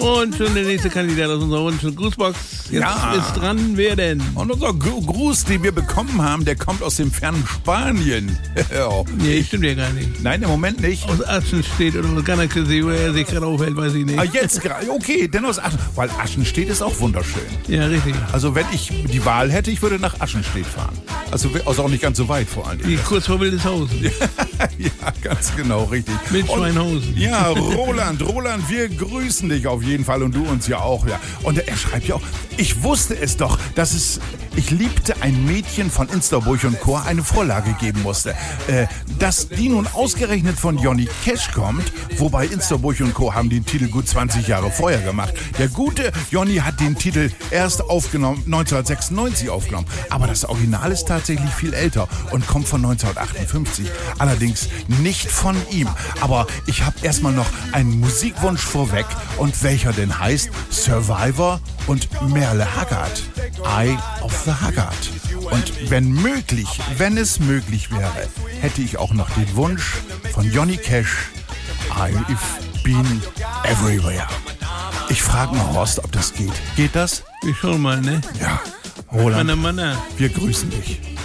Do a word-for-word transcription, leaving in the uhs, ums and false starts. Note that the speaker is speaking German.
Und schon der nächste Kandidat aus unserer Wunsch- und Grußbox. Jetzt Ja. ist dran, wer denn? Und unser Gru- Gruß, den wir bekommen haben, der kommt aus dem fernen Spanien. Ja. Nee, stimmt ja gar nicht. Nein, im Moment nicht. Aus Aschenstedt oder aus Ganakesee, wo er sich gerade aufhält, weiß ich nicht. Ah, jetzt gerade. Okay, denn aus Aschen. Weil Aschenstedt ist auch wunderschön. Ja, richtig. Also wenn ich die Wahl hätte, ich würde nach Aschenstedt fahren. Also, also auch nicht ganz so weit vor allen Die Dingen. kurz vor Wildeshausen. Ja, ganz genau, richtig. Mit Und- Schweinhausen. Ja, Roland, Roland, wir grüßen dich auf jeden Fall und du uns ja auch. Ja. Und er schreibt ja auch, ich wusste es doch, dass es, ich liebte ein Mädchen von Insterburg und Chor eine Vorlage geben musste. Äh, dass die nun ausgerechnet von Johnny Cash kommt, wobei Insterburg und Chor haben den Titel gut zwanzig Jahre vorher gemacht. Der gute Johnny hat den Titel erst aufgenommen, neunzehnhundertsechsundneunzig aufgenommen. Aber das Original ist tatsächlich viel älter und kommt von neunzehnhundertachtundfünfzig. Allerdings nicht von ihm. Aber ich habe erstmal noch einen Musikwunsch vorweg und welcher denn heißt Survivor und Merle Haggard. Eye of the Haggard. Und wenn möglich, wenn es möglich wäre, hätte ich auch noch den Wunsch von Johnny Cash. I've been everywhere. Ich frage mal Horst, ob das geht. Geht das? Wir schauen mal, ne? Ja. Roland, Manna, Manna. wir grüßen dich.